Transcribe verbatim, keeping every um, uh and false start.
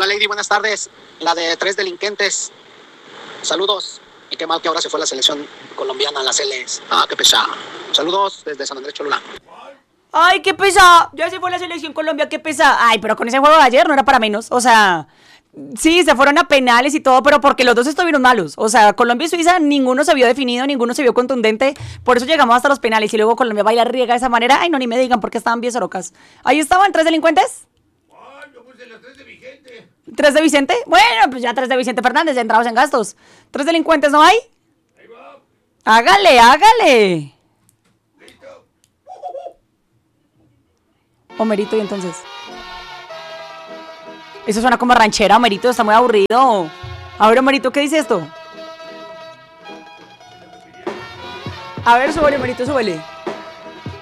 Hola Lady, buenas tardes. La de tres delincuentes. Saludos. Y qué mal que ahora se fue la selección colombiana a las L's. Ah, qué pesado. Saludos desde San Andrés Cholula. Ay, qué pesado. Ya se fue la selección Colombia, qué pesado. Ay, pero con ese juego de ayer no era para menos. O sea, sí, se fueron a penales y todo, pero porque los dos estuvieron malos. O sea, Colombia y Suiza, ninguno se vio definido, ninguno se vio contundente. Por eso llegamos hasta los penales y luego Colombia baila riega de esa manera. Ay, no, ni me digan porque estaban bien sorocas. Ahí estaban tres delincuentes. Ay, yo puse las tres de Vicente. ¿Tres de Vicente? Bueno, pues ya tres de Vicente Fernández, ya entrados en gastos. ¿Tres delincuentes no hay? Ahí va. Hágale, hágale. Listo. Homerito, y entonces. Eso suena como ranchera, Homerito, está muy aburrido. A ver, Homerito, ¿qué dice esto? A ver, súbele, Homerito, súbele.